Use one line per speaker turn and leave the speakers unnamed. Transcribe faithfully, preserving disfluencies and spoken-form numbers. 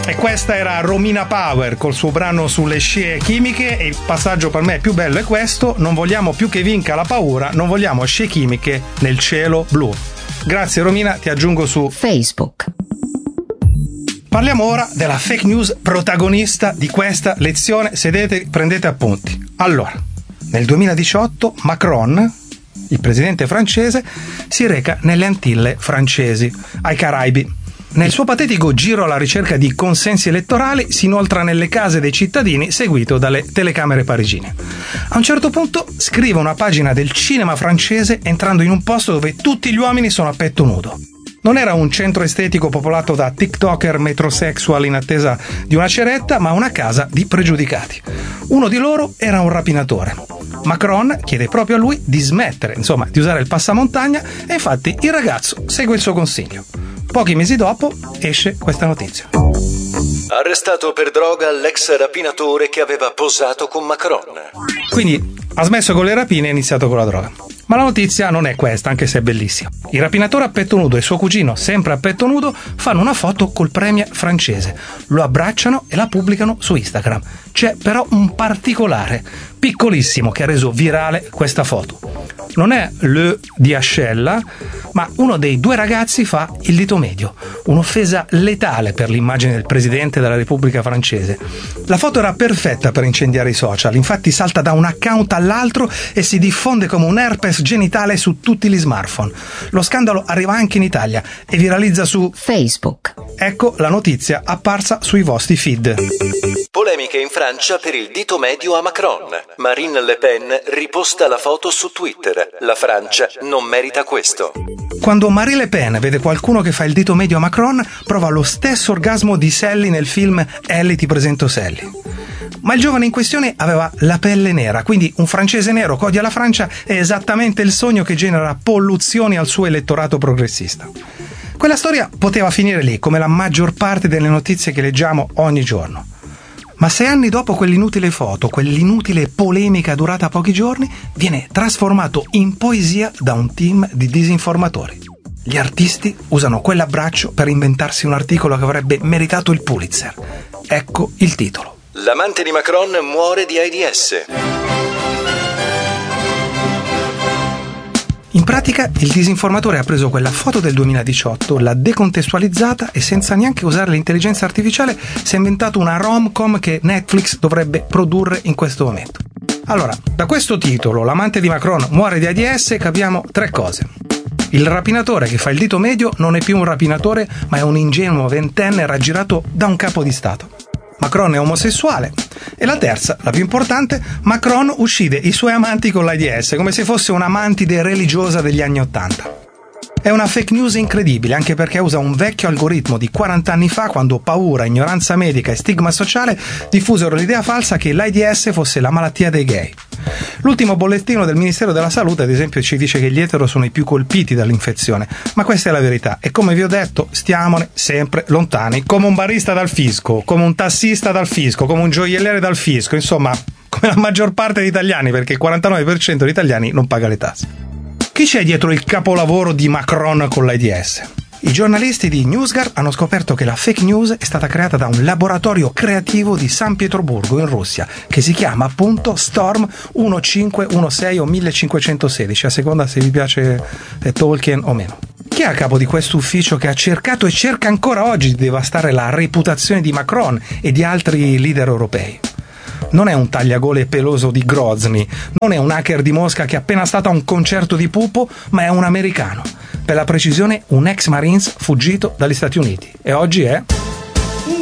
E questa era Romina Power col suo brano sulle scie chimiche, e il passaggio per me più bello è questo: non vogliamo più che vinca la paura, non vogliamo scie chimiche nel cielo blu. Grazie Romina, ti aggiungo su
Facebook.
Parliamo ora della fake news protagonista di questa lezione. Sedete, prendete appunti. Allora, nel duemiladiciotto Macron, il presidente francese, si reca nelle Antille francesi, ai Caraibi. Nel suo patetico giro alla ricerca di consensi elettorali si inoltra nelle case dei cittadini, seguito dalle telecamere parigine. A un certo punto scrive una pagina del cinema francese entrando in un posto dove tutti gli uomini sono a petto nudo. Non era un centro estetico popolato da tiktoker metrosexual in attesa di una ceretta, ma una casa di pregiudicati. Uno di loro era un rapinatore. Macron chiede proprio a lui di smettere, insomma, di usare il passamontagna, e infatti il ragazzo segue il suo consiglio. Pochi mesi dopo esce questa notizia.
Arrestato per droga l'ex rapinatore che aveva posato con Macron.
Quindi ha smesso con le rapine e ha iniziato con la droga. Ma la notizia non è questa, anche se è bellissima. Il rapinatore a petto nudo e suo cugino, sempre a petto nudo, fanno una foto col premier francese, lo abbracciano e la pubblicano su Instagram. C'è però un particolare piccolissimo che ha reso virale questa foto. Non è le di ascella, ma uno dei due ragazzi fa il dito medio, un'offesa letale per l'immagine del presidente della Repubblica francese. La foto era perfetta per incendiare i social, infatti salta da un account all'altro e si diffonde come un herpes genitale su tutti gli smartphone. Lo scandalo arriva anche in Italia e viralizza su
Facebook.
Ecco la notizia apparsa sui vostri feed.
Polemiche in Francia per il dito medio a Macron. Marine Le Pen riposta la foto su Twitter. La Francia non merita questo.
Quando Marine Le Pen vede qualcuno che fa il dito medio a Macron, prova lo stesso orgasmo di Sally nel film Ellie ti presento Sally. Ma il giovane in questione aveva la pelle nera, quindi un francese nero che odia la Francia è esattamente il sogno che genera polluzioni al suo elettorato progressista. Quella storia poteva finire lì, come la maggior parte delle notizie che leggiamo ogni giorno. Ma sei anni dopo quell'inutile foto, quell'inutile polemica durata pochi giorni, viene trasformato in poesia da un team di disinformatori. Gli artisti usano quell'abbraccio per inventarsi un articolo che avrebbe meritato il Pulitzer. Ecco il titolo.
L'amante di Macron muore di AIDS.
In pratica, il disinformatore ha preso quella foto del duemiladiciotto, l'ha decontestualizzata e senza neanche usare l'intelligenza artificiale si è inventato una rom-com che Netflix dovrebbe produrre in questo momento. Allora, da questo titolo, l'amante di Macron muore di AIDS, capiamo tre cose. Il rapinatore che fa il dito medio non è più un rapinatore, ma è un ingenuo ventenne raggirato da un capo di Stato. Macron è omosessuale. E la terza, la più importante, Macron uccide i suoi amanti con l'AIDS, come se fosse un'amantide religiosa degli anni Ottanta. È una fake news incredibile, anche perché usa un vecchio algoritmo di quaranta anni fa, quando paura, ignoranza medica e stigma sociale diffusero l'idea falsa che l'AIDS fosse la malattia dei gay. L'ultimo bollettino del Ministero della Salute, ad esempio, ci dice che gli etero sono i più colpiti dall'infezione, ma questa è la verità e, come vi ho detto, stiamone sempre lontani, come un barista dal fisco, come un tassista dal fisco, come un gioielliere dal fisco, insomma, come la maggior parte degli italiani, perché il quarantanove per cento degli italiani non paga le tasse. Chi c'è dietro il capolavoro di Macron con l'AIDS? I giornalisti di NewsGuard hanno scoperto che la fake news è stata creata da un laboratorio creativo di San Pietroburgo in Russia, che si chiama appunto Storm quindici diciassei o millecinquecentosedici, a seconda se vi piace Tolkien o meno. Chi è a capo di questo ufficio che ha cercato e cerca ancora oggi di devastare la reputazione di Macron e di altri leader europei? Non è un tagliagole peloso di Grozny, non è un hacker di Mosca che è appena stato a un concerto di Pupo, ma è un americano. Per la precisione, un ex Marines fuggito dagli Stati Uniti. E oggi è...